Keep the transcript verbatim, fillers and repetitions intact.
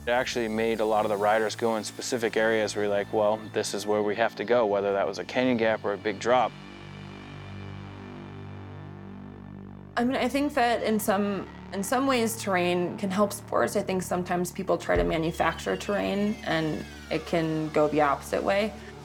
It actually made a lot of the riders go in specific areas where you're like, well, this is where we have to go, whether that was a canyon gap or a big drop. I mean, I think that in some in some ways terrain can help sports. I think sometimes people try to manufacture terrain and it can go the opposite way.